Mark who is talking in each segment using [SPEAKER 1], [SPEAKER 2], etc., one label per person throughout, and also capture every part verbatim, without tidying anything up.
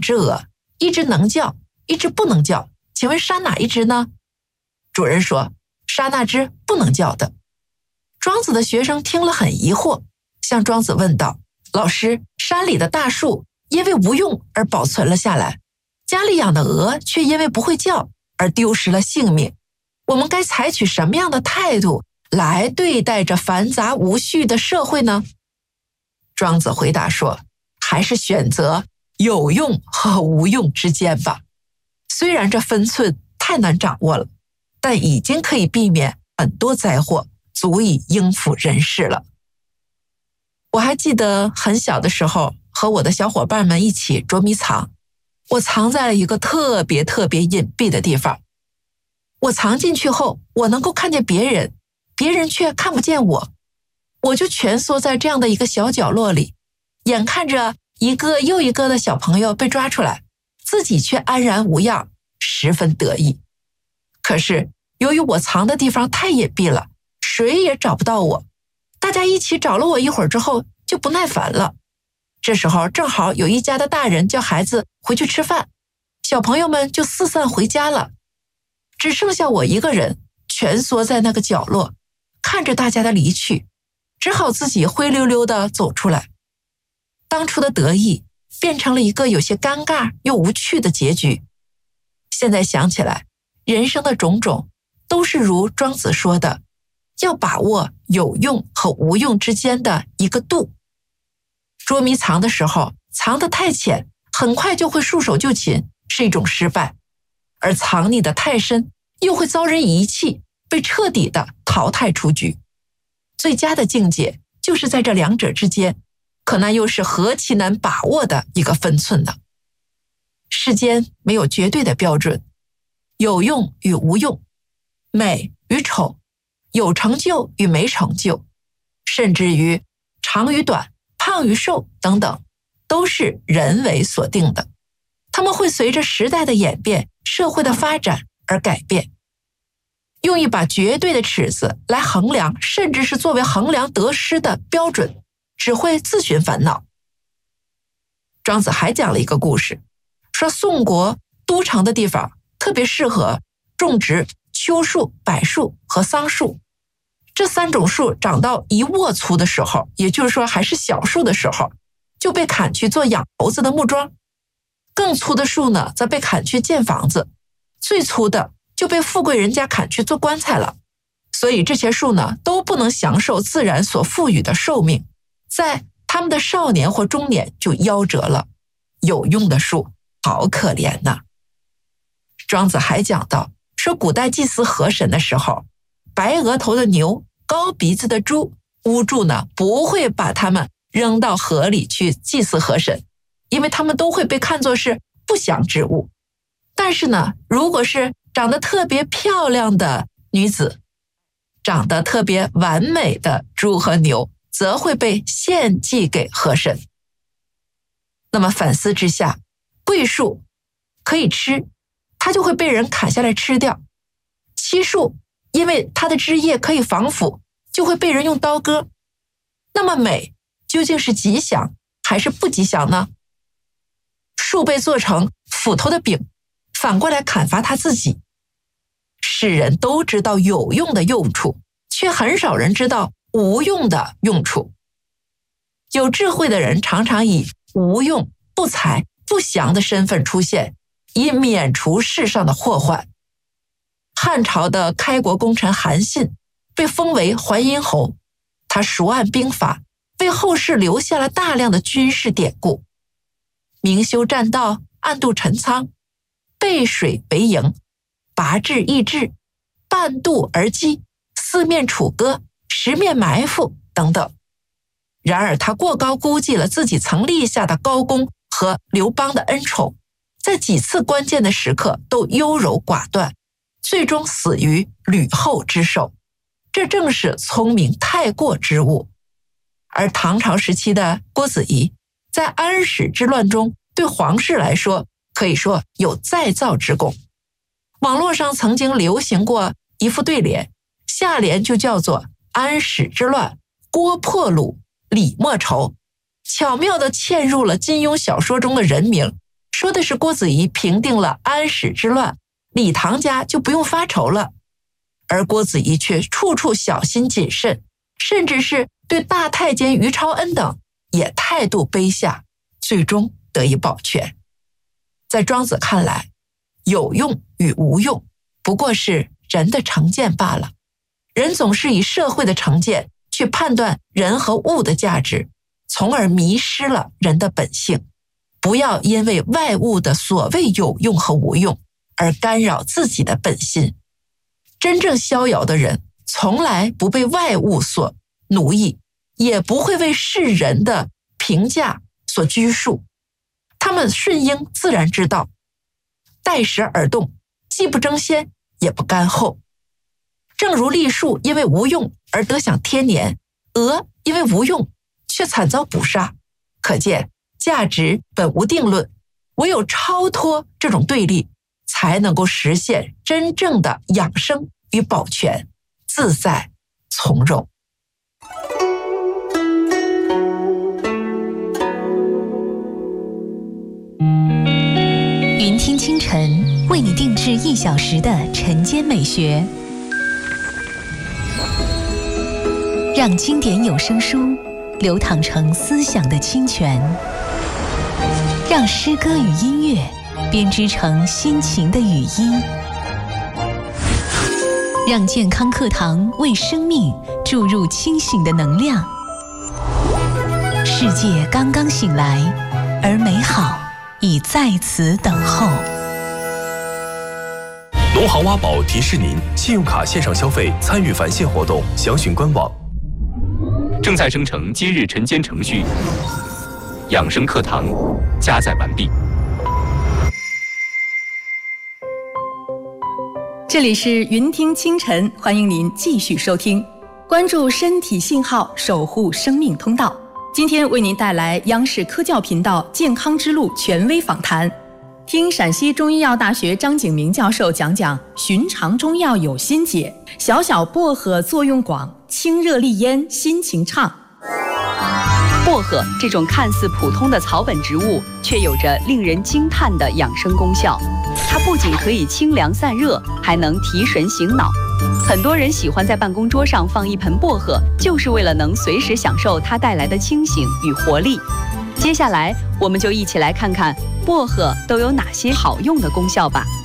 [SPEAKER 1] 只鹅，一只能叫，一只不能叫，请问杀哪一只呢？主人说，杀那只不能叫的。庄子的学生听了很疑惑，向庄子问道，老师，山里的大树因为无用而保存了下来，家里养的鹅却因为不会叫而丢失了性命，我们该采取什么样的态度来对待这繁杂无序的社会呢？庄子回答说，还是选择有用和无用之间吧。虽然这分寸太难掌握了，但已经可以避免很多灾祸，足以应付人世了。我还记得很小的时候，和我的小伙伴们一起捉迷藏，我藏在了一个特别特别隐蔽的地方。我藏进去后，我能够看见别人，别人却看不见我。我就蜷缩在这样的一个小角落里，眼看着一个又一个的小朋友被抓出来，自己却安然无恙，十分得意。可是由于我藏的地方太隐蔽了，谁也找不到我，大家一起找了我一会儿之后就不耐烦了。这时候正好有一家的大人叫孩子回去吃饭，小朋友们就四散回家了，只剩下我一个人蜷缩在那个角落，看着大家的离去，只好自己灰溜溜地走出来。当初的得意变成了一个有些尴尬又无趣的结局。现在想起来，人生的种种都是如庄子说的，要把握有用和无用之间的一个度。捉迷藏的时候，藏得太浅，很快就会束手就擒，是一种失败；而藏匿得太深，又会遭人遗弃，被彻底的淘汰出局。最佳的境界就是在这两者之间，可那又是何其难把握的一个分寸呢？世间没有绝对的标准，有用与无用，美与丑，有成就与没成就，甚至于长与短，胖与瘦等等，都是人为所定的。他们会随着时代的演变、社会的发展而改变。用一把绝对的尺子来衡量，甚至是作为衡量得失的标准，只会自寻烦恼。庄子还讲了一个故事，说宋国都城的地方特别适合种植秋树、柏树和桑树。这三种树长到一握粗的时候，也就是说还是小树的时候，就被砍去做养猴子的木桩。更粗的树呢，则被砍去建房子，最粗的就被富贵人家砍去做棺材了。所以这些树呢，都不能享受自然所赋予的寿命，在他们的少年或中年就夭折了。有用的树好可怜呐！庄子还讲到，说古代祭祀河神的时候，白额头的牛、高鼻子的猪，巫祝呢不会把它们扔到河里去祭祀河神，因为它们都会被看作是不祥之物。但是呢，如果是长得特别漂亮的女子，长得特别完美的猪和牛，则会被献祭给河神。那么反思之下，桂树可以吃，它就会被人砍下来吃掉；漆树因为它的枝叶可以防腐，就会被人用刀割。那么美究竟是吉祥还是不吉祥呢？树被做成斧头的柄，反过来砍伐它自己。世人都知道有用的用处，却很少人知道无用的用处。有智慧的人常常以无用、不才、不祥的身份出现，以免除世上的祸患。汉朝的开国功臣韩信被封为淮阴侯，他熟谙兵法，为后世留下了大量的军事典故。明修栈道，暗度陈仓，背水为营，拔智抑制，半渡而击，四面楚歌，十面埋伏等等。然而他过高估计了自己曾立下的高功和刘邦的恩宠，在几次关键的时刻都优柔寡断，最终死于吕后之手。这正是聪明太过之物。而唐朝时期的郭子仪，在安史之乱中对皇室来说可以说有再造之功。网络上曾经流行过一副对联，下联就叫做安史之乱，郭破虏，李莫愁，巧妙地嵌入了金庸小说中的人名， 说的是郭子仪平定了安史之乱，李唐家就不用发愁了。而郭子仪却处处小心谨慎，甚至是对大太监于超恩等也态度卑下，最终得以保全。在庄子看来，有用与无用不过是人的成见罢了。人总是以社会的成见去判断人和物的价值，从而迷失了人的本性。不要因为外物的所谓有用和无用而干扰自己的本心。真正逍遥的人从来不被外物所奴役，也不会为世人的评价所拘束。他们顺应自然之道，待时而动，既不争先也不干后。正如栗树因为无用而得享天年，鹅因为无用却惨遭捕杀。可见价值本无定论，唯有超脱这种对立，才能够实现真正的养生与保全，自在从容。
[SPEAKER 2] 云听清晨为你定制一小时的晨间美学，让经典有声书流淌成思想的清泉，让诗歌与音乐编织成心情的语音，让健康课堂为生命注入清醒的能量。世界刚刚醒来，而美好已在此等候。
[SPEAKER 3] 农行挖宝提示您：信用卡线上消费参与返现活动，详询官网。
[SPEAKER 4] 正在生成今日晨间程序，养生课堂加载完毕。
[SPEAKER 5] 这里是云听清晨，欢迎您继续收听，关注身体信号，守护生命通道。今天为您带来央视科教频道健康之路权威访谈，听陕西中医药大学张景明教授讲讲寻常中药有心解，小小薄荷作用广，清热利咽，心情畅。
[SPEAKER 6] 薄荷这种看似普通的草本植物，却有着令人惊叹的养生功效。它不仅可以清凉散热，还能提神醒脑。很多人喜欢在办公桌上放一盆薄荷，就是为了能随时享受它带来的清醒与活力。接下来，我们就一起来看看薄荷都有哪些好用的功效吧。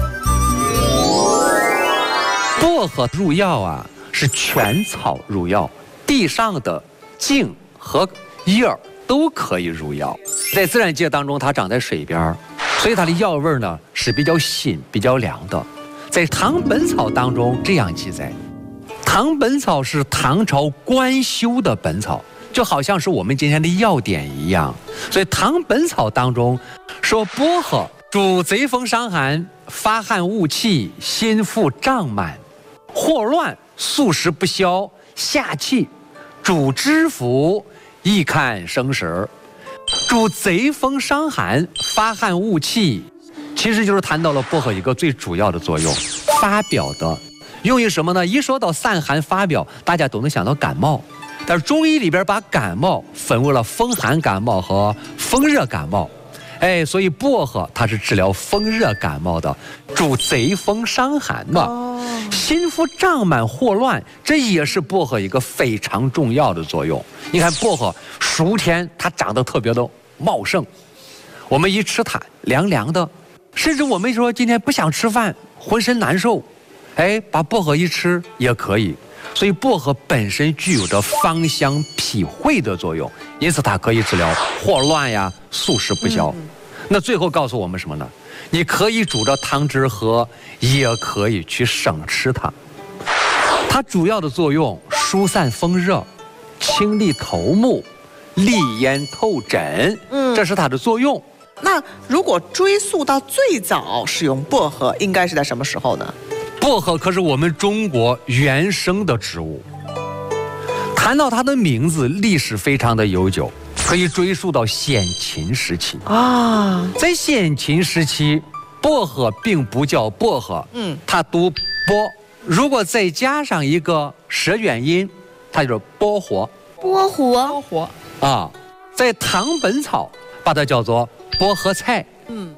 [SPEAKER 7] 薄荷入药啊，是全草入药，地上的茎和叶儿都可以入药。在自然界当中，它长在水边，所以它的药味呢是比较辛、比较凉的。在《唐本草》当中这样记载，《唐本草》是唐朝官修的本草，就好像是我们今天的药典一样。所以《唐本草》当中说，薄荷主贼风伤寒、发汗恶气、心腹胀满、霍乱、宿食不消、下气，主肢服、易看生食。主贼风伤寒、发汗恶气，其实就是谈到了薄荷一个最主要的作用，发表的用于什么呢？一说到散寒发表，大家都能想到感冒，但是中医里边把感冒分为了风寒感冒和风热感冒。哎，所以薄荷它是治疗风热感冒的，主贼风伤寒嘛。哦、心腹胀满霍乱，这也是薄荷一个非常重要的作用。你看薄荷暑天它长得特别的茂盛，我们一吃它凉凉的，甚至我们说今天不想吃饭，浑身难受，哎，把薄荷一吃也可以。所以薄荷本身具有着芳香脾胃的作用，因此它可以治疗霍乱呀、宿食不消。嗯、那最后告诉我们什么呢？你可以煮着汤汁喝，也可以去生吃它。它主要的作用疏散风热、清利头目、利咽透疹，嗯，这是它的作用。
[SPEAKER 8] 那如果追溯到最早使用薄荷，应该是在什么时候呢？
[SPEAKER 7] 薄荷可是我们中国原生的植物，谈到它的名字，历史非常的悠久，可以追溯到先秦时期啊。在先秦时期，薄荷并不叫薄荷，嗯，它读波，如果再加上一个舌卷音，它就是薄荷。
[SPEAKER 8] 薄荷，薄荷
[SPEAKER 7] 啊，在《唐本草》把它叫做薄荷菜，嗯，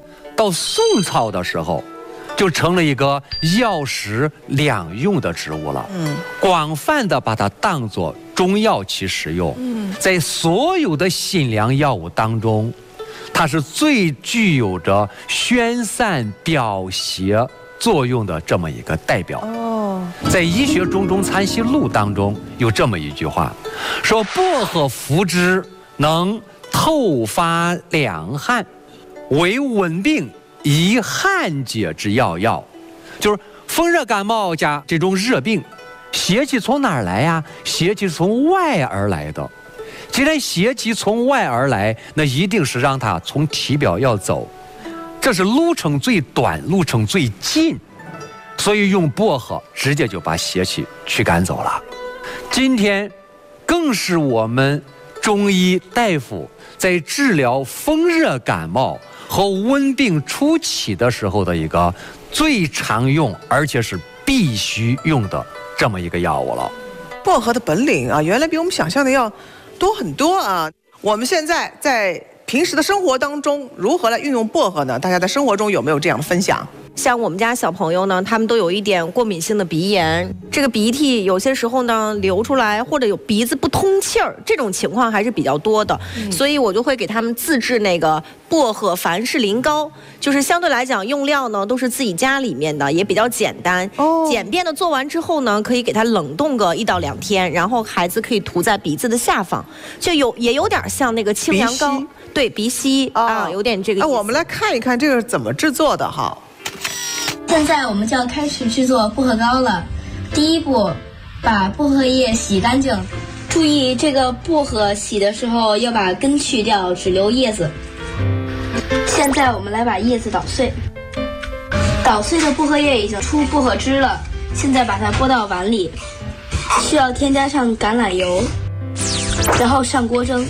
[SPEAKER 7] 到宋朝的时候，就成了一个药食两用的植物了。嗯，广泛的把它当作中药去使用。嗯，在所有的辛凉药物当中，它是最具有着宣散表邪作用的这么一个代表。哦，在《医学中中参析录》当中有这么一句话，说薄荷服之能透发凉汗，为温病宜汗解之要药。就是风热感冒加这种热病，邪气从哪儿来呀？邪气从外而来的。既然邪气从外而来，那一定是让它从体表要走，这是路程最短，路程最近，所以用薄荷直接就把邪气驱赶走了。今天更是我们中医大夫在治疗风热感冒和温病初期的时候的一个最常用而且是必须用的这么一个药物了。
[SPEAKER 8] 薄荷的本领啊，原来比我们想象的要多很多啊！我们现在在平时的生活当中如何来运用薄荷呢？大家在生活中有没有这样的分享？
[SPEAKER 9] 像我们家小朋友呢，他们都有一点过敏性的鼻炎，这个鼻涕有些时候呢流出来，或者有鼻子不通气儿，这种情况还是比较多的，嗯、所以我就会给他们自制那个薄荷凡士林膏，就是相对来讲用料呢都是自己家里面的，也比较简单，哦、简便的做完之后呢，可以给它冷冻个一到两天，然后孩子可以涂在鼻子的下方，就有也有点像那个清凉膏，对，鼻息啊、哦，有点这个意思。
[SPEAKER 8] 啊，我们来看一看这个怎么制作的哈。
[SPEAKER 10] 现在我们就要开始制作薄荷膏了。第一步，把薄荷叶洗干净，注意这个薄荷洗的时候要把根去掉，只留叶子。现在我们来把叶子捣碎，捣碎的薄荷叶已经出薄荷汁了，现在把它拨到碗里，需要添加上橄榄油，然后上锅蒸。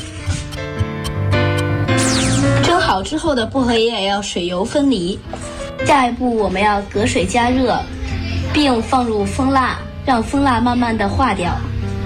[SPEAKER 10] 蒸好之后的薄荷叶要水油分离。下一步我们要隔水加热，并放入蜂蜡，让蜂蜡慢慢的化掉。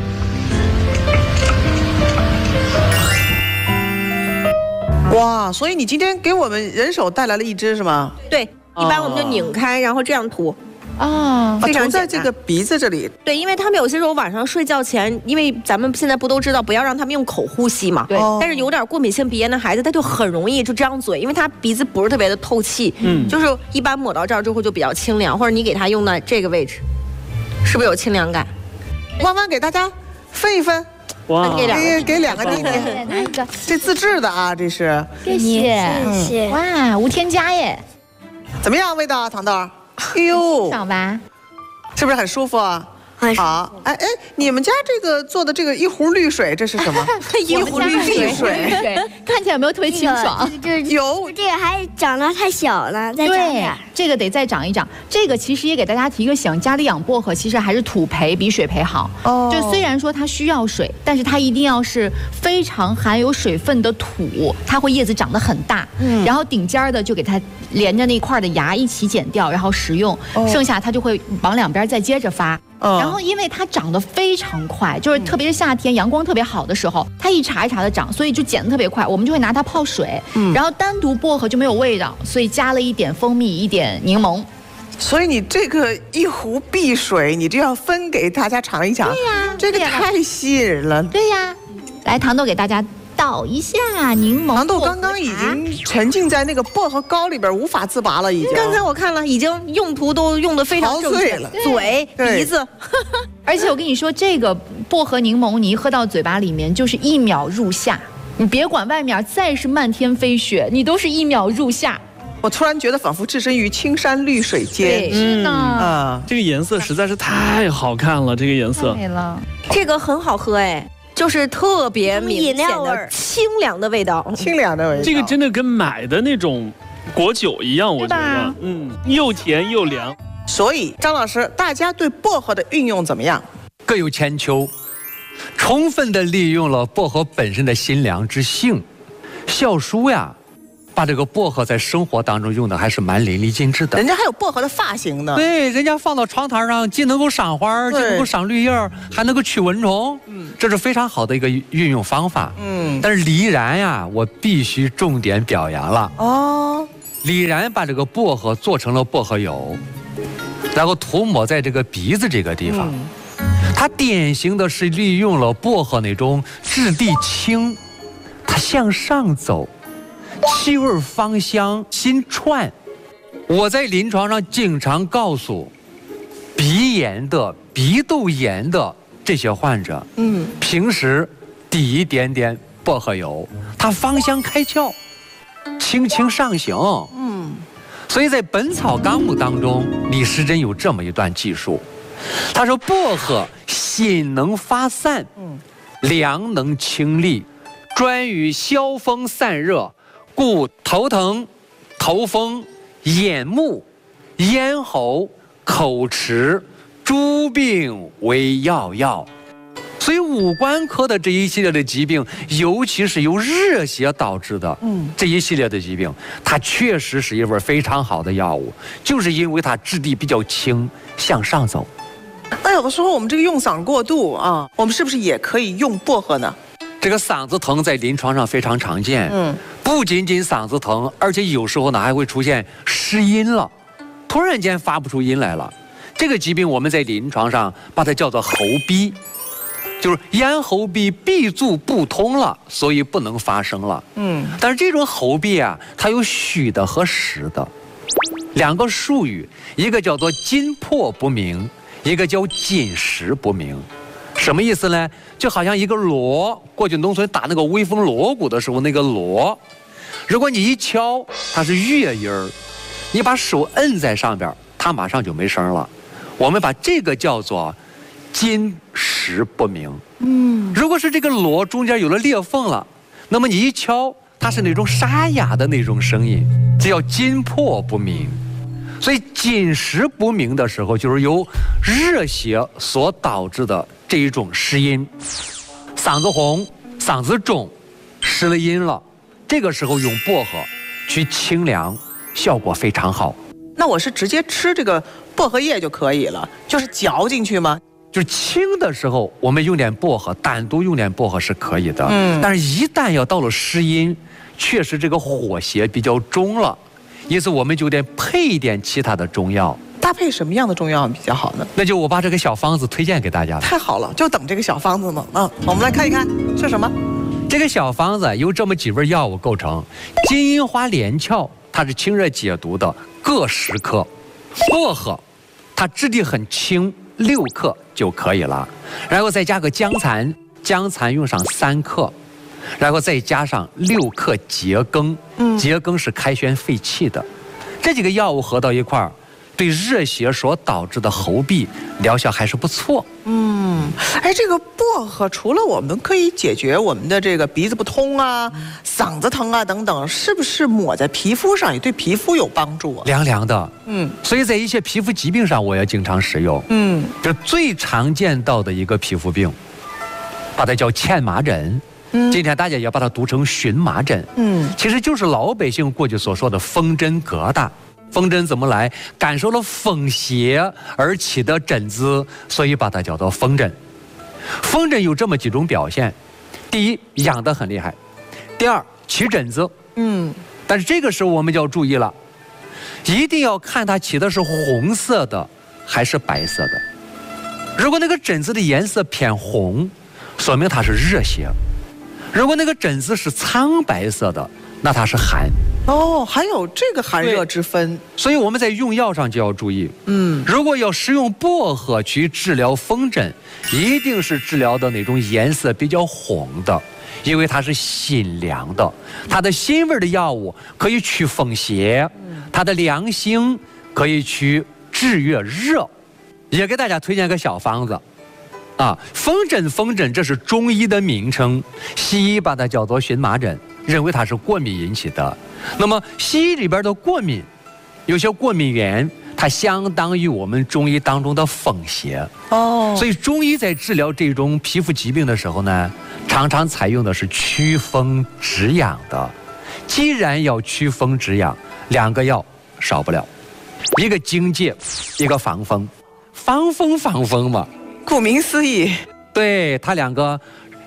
[SPEAKER 8] 哇，所以你今天给我们人手带来了一支是吗？
[SPEAKER 9] 对，一般我们就拧开，然后这样涂。
[SPEAKER 8] 啊，非常在这个鼻子这里。
[SPEAKER 9] 对，因为他们有些时候晚上睡觉前，因为咱们现在不都知道不要让他们用口呼吸嘛。对。但是有点过敏性鼻炎的孩子，他就很容易就张嘴，因为他鼻子不是特别的透气。嗯。就是一般抹到这儿之后就比较清凉，或者你给他用在这个位置，是不是有清凉感？
[SPEAKER 8] 弯弯给大家分一分。
[SPEAKER 9] 哇！
[SPEAKER 8] 给给两个弟弟，拿一个。这自制的啊，这是。
[SPEAKER 10] 谢谢谢谢。
[SPEAKER 11] 哇，无添加耶。
[SPEAKER 8] 怎么样，味道，糖豆？哎呦，
[SPEAKER 11] 爽吧？
[SPEAKER 8] 是不是很舒服啊？好，哎哎，你们家这个做的这个一壶绿水，这是什么？
[SPEAKER 11] 一壶绿水，看起来有没有特别清爽？
[SPEAKER 8] 有，
[SPEAKER 12] 这个还长得太小了，再长点。
[SPEAKER 11] 这个得再长一长。这个其实也给大家提个醒，家里养薄荷其实还是土培比水培好。哦，就虽然说它需要水，但是它一定要是非常含有水分的土，它会叶子长得很大。嗯，然后顶尖的就给它连着那块的芽一起剪掉，然后食用，剩下它就会往两边再接着发。然后因为它长得非常快，就是特别是夏天阳光特别好的时候，它一茬一茬的长，所以就剪得特别快。我们就会拿它泡水，嗯、然后单独薄荷就没有味道，所以加了一点蜂蜜，一点柠檬。
[SPEAKER 8] 所以你这个一壶碧水，你这要分给大家尝一尝。
[SPEAKER 11] 对呀，
[SPEAKER 8] 这个太吸引人了。
[SPEAKER 11] 对呀，来糖豆给大家倒一下柠檬。
[SPEAKER 8] 糖豆刚刚已经沉浸在那个薄荷膏里边无法自拔了，已经。
[SPEAKER 9] 刚才我看了，已经用途都用得非常正确了，嘴、鼻子。
[SPEAKER 11] 而且我跟你说，这个薄荷柠檬，你一喝到嘴巴里面就是一秒入夏。你别管外面再是漫天飞雪，你都是一秒入夏。
[SPEAKER 8] 我突然觉得仿佛置身于青山绿水间。
[SPEAKER 11] 是呢。啊，
[SPEAKER 13] 这个颜色实在是太好看了，这个颜色。
[SPEAKER 11] 对了，
[SPEAKER 9] 这个很好喝哎。就是特别明显的清凉的味道，
[SPEAKER 8] 清凉的味道。
[SPEAKER 13] 这个真的跟买的那种果酒一样，我觉得，嗯，又甜又凉。
[SPEAKER 8] 所以张老师，大家对薄荷的运用怎么样？
[SPEAKER 7] 各有千秋，充分的利用了薄荷本身的辛凉之性。小叔呀，把这个薄荷在生活当中用的还是蛮淋漓尽致的。
[SPEAKER 8] 人家还有薄荷的发型呢。
[SPEAKER 7] 对，人家放到床台上，既能够赏花，既能够赏绿叶，还能够驱蚊虫。嗯，这是非常好的一个运用方法。嗯，但是梨然呀，我必须重点表扬了。哦， 李然把这个薄荷做成了薄荷油，然后涂抹在这个鼻子这个地方。嗯、它典型的是利用了薄荷那种质地轻，它向上走，气味芳香心串。我在临床上经常告诉鼻炎的、鼻窦炎的这些患者，嗯，平时滴一点点薄荷油，它芳香开窍，轻轻上行。嗯，所以在《本草纲目》当中，李时珍有这么一段记述，他说薄荷辛能发散，嗯，凉能清利，专于消风散热，故头疼、头风、眼目、咽喉、口齿诸病为要药。所以五官科的这一系列的疾病，尤其是由热邪导致的，嗯，这一系列的疾病，它确实是一味非常好的药物，就是因为它质地比较轻，向上走。
[SPEAKER 8] 那有的时候我们这个用嗓过度啊，我们是不是也可以用薄荷呢？
[SPEAKER 7] 这个嗓子疼在临床上非常常见，嗯，不仅仅嗓子疼，而且有时候呢还会出现失音了，突然间发不出音来了。这个疾病我们在临床上把它叫做喉痹。就是咽喉壁闭阻不通了，所以不能发声了。嗯，但是这种喉痹啊，它有虚的和实的，两个术语，一个叫做筋魄不明，一个叫筋实不明。什么意思呢？就好像一个锣，过去农村打那个威风锣鼓的时候，那个锣，如果你一敲，它是乐音儿，你把手摁在上边，它马上就没声了。我们把这个叫做筋实不明。嗯，如果是这个锣中间有了裂缝了，那么你一敲，它是那种沙哑的那种声音，这叫筋魄不明。所以筋实不明的时候，就是由热邪所导致的这一种失音，嗓子红、嗓子肿、失了音了。这个时候用薄荷去清凉，效果非常好。
[SPEAKER 8] 那我是直接吃这个薄荷叶就可以了，就是嚼进去吗？
[SPEAKER 7] 就是清的时候，我们用点薄荷，单独用点薄荷是可以的。嗯，但是一旦要到了失音，确实这个火邪比较重了，因此我们就得配一点其他的中药。
[SPEAKER 8] 搭配什么样的中药比较好呢？
[SPEAKER 7] 那就我把这个小方子推荐给大家了。
[SPEAKER 8] 太好了，就等这个小方子呢。嗯，我们来看一看是什么。
[SPEAKER 7] 这个小方子由这么几味药物构成：金银花连翘，它是清热解毒的，各十克；薄荷，它质地很轻，六克就可以了。然后再加个姜蚕，姜蚕用上三克，然后再加上六克桔梗，嗯，桔梗是开宣肺气的。这几个药物合到一块儿，对热邪所导致的喉痹疗效还是不错。
[SPEAKER 8] 嗯，哎，这个薄荷除了我们可以解决我们的这个鼻子不通啊、嗓子疼啊等等，是不是抹在皮肤上也对皮肤有帮助啊？
[SPEAKER 7] 凉凉的，嗯，所以在一些皮肤疾病上，我也经常使用。嗯，这最常见到的一个皮肤病，把它叫荨麻疹。嗯，今天大家也把它读成荨麻疹。嗯，其实就是老百姓过去所说的风疹疙瘩。风疹怎么来？感受了风邪而起的疹子，所以把它叫做风疹。风疹有这么几种表现：第一，痒得很厉害；第二，起疹子。嗯，但是这个时候我们就要注意了，一定要看它起的是红色的还是白色的。如果那个疹子的颜色偏红，说明它是热邪；如果那个疹子是苍白色的，那它是寒。
[SPEAKER 8] 哦，还有这个寒热之分，
[SPEAKER 7] 所以我们在用药上就要注意。嗯，如果要使用薄荷去治疗风疹，一定是治疗的那种颜色比较红的，因为它是辛凉的，它的辛味的药物可以祛风邪，它的凉性可以去治愈热。也给大家推荐个小方子。啊，风疹，风疹，这是中医的名称，西医把它叫做荨麻疹，认为它是过敏引起的。那么西医里边的过敏，有些过敏源，它相当于我们中医当中的风邪。哦，所以中医在治疗这种皮肤疾病的时候呢，常常采用的是祛风止痒的。既然要祛风止痒，两个药少不了，一个荆芥，一个防风，防风防风嘛。
[SPEAKER 8] 顾名思义，
[SPEAKER 7] 对，它两个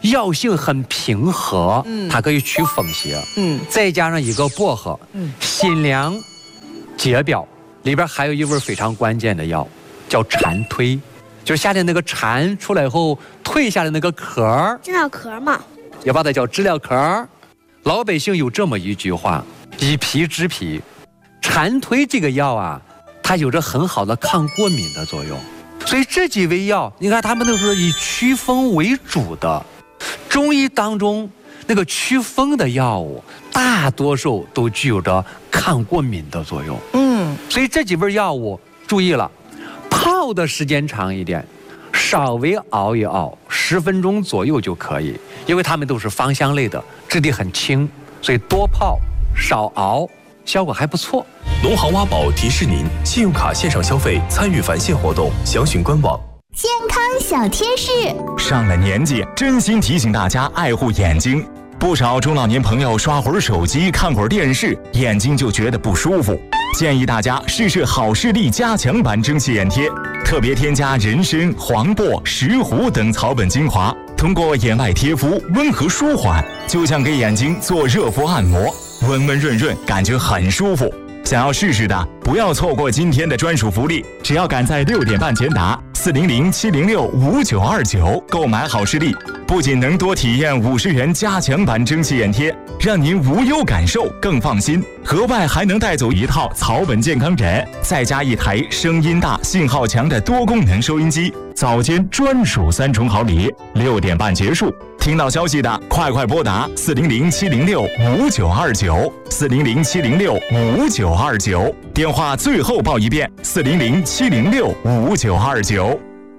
[SPEAKER 7] 药性很平和，嗯，它可以祛风邪，嗯，再加上一个薄荷，嗯，辛凉解表，里边还有一味非常关键的药，叫蝉蜕，就是夏天那个蝉出来后蜕下的那个壳，
[SPEAKER 12] 知了壳嘛，
[SPEAKER 7] 也把它叫知了壳。老百姓有这么一句话：以皮治皮。蝉蜕这个药啊，它有着很好的抗过敏的作用。所以这几味药，你看他们都是以祛风为主的。中医当中那个祛风的药物，大多数都具有着抗过敏的作用。嗯，所以这几味药物注意了，泡的时间长一点，稍微熬一熬，十分钟左右就可以，因为它们都是芳香类的，质地很轻，所以多泡少熬，效果还不错。
[SPEAKER 3] 农行挖宝提示您：信用卡线上消费参与返现活动，详询官网。
[SPEAKER 14] 健康小贴士：
[SPEAKER 15] 上了年纪，真心提醒大家爱护眼睛。不少中老年朋友刷会儿手机、看会儿电视，眼睛就觉得不舒服。建议大家试试好视力加强版蒸汽眼贴，特别添加人参、黄柏、石斛等草本精华，通过眼外贴敷，温和舒缓，就像给眼睛做热敷按摩，温温润润，感觉很舒服。想要试试的，不要错过今天的专属福利，只要赶在六点半前打四零零七零六五九二九购买好视力，不仅能多体验五十元加强版蒸汽眼贴，让您无忧感受更放心，额外还能带走一套草本健康枕，再加一台声音大、信号强的多功能收音机，早间专属三重好礼。六点半结束，听到消息的快快拨打四零零七零六五九二九四零零七零六五九二九，电话最后报一遍：四零零七零六五九二九。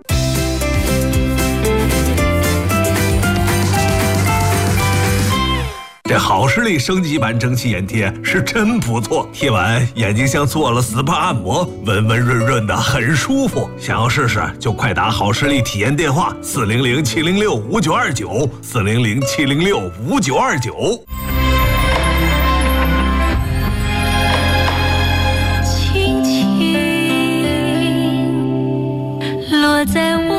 [SPEAKER 16] 这好视力升级版蒸汽眼贴是真不错，贴完眼睛像做了 S P A 按摩，温温润润的，很舒服。想要试试就快打好视力体验电话四零零七零六五九二九四零零七零六五九二九。
[SPEAKER 14] 轻轻落在我